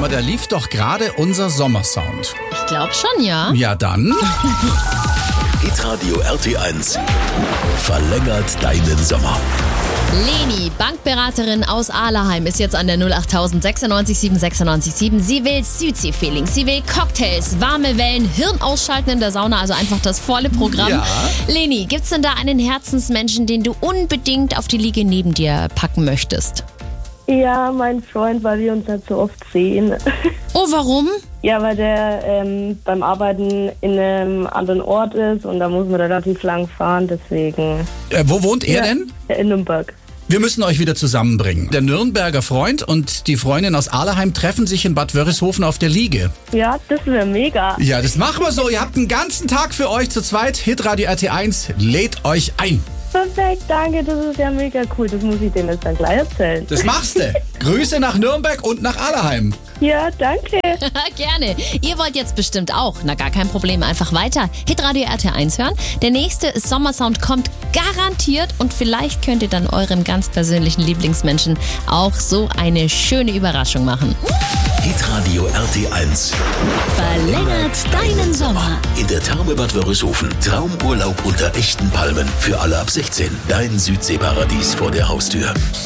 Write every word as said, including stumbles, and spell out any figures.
mal, da lief doch gerade unser Sommersound. Ich glaube schon, ja. Ja, dann. Hitradio R T eins verlängert deinen Sommer. Leni, Bankberaterin aus Ahleheim, ist jetzt an der null acht tausend sechsundneunzig sieben sechsundneunzig sieben. Sie will Südsee-Feelings, sie will Cocktails, warme Wellen, Hirn ausschalten in der Sauna, also einfach das volle Programm. Ja. Leni, gibt's denn da einen Herzensmenschen, den du unbedingt auf die Liege neben dir packen möchtest? Ja, mein Freund, weil wir uns halt so oft sehen. Oh, warum? Ja, weil der ähm, beim Arbeiten in einem anderen Ort ist und da muss man relativ lang fahren, deswegen. Äh, wo wohnt er ja, denn? In Nürnberg. Wir müssen euch wieder zusammenbringen. Der Nürnberger Freund und die Freundin aus Ahleheim treffen sich in Bad Wörishofen auf der Liege. Ja, das wäre mega. Ja, das machen wir so. Ihr habt einen ganzen Tag für euch zu zweit. Hitradio R T eins lädt euch ein. Perfekt, danke, das ist ja mega cool. Das muss ich denen jetzt dann gleich erzählen. Das machst du. Grüße nach Nürnberg und nach Ahleheim. Ja, danke. Gerne. Ihr wollt jetzt bestimmt auch. Na, gar kein Problem. Einfach weiter. Hitradio R T eins hören. Der nächste Sommersound kommt garantiert und vielleicht könnt ihr dann eurem ganz persönlichen Lieblingsmenschen auch so eine schöne Überraschung machen. Hitradio R T eins Verlängert deinen Sommer. in der Therme Bad Wörishofen. Traumurlaub unter echten Palmen für alle ab sechzehn. Dein Südseeparadies vor der Haustür.